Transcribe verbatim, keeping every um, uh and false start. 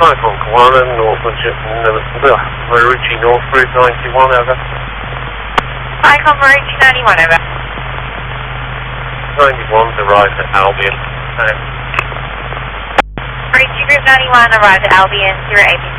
five one Koala, North Manchester, Marucci North Route ninety-one, over. Icon Marucci ninety-one, over. ninety-one's arrived at Albion. Marucci Group ninety-one arrived at Albion, zero eight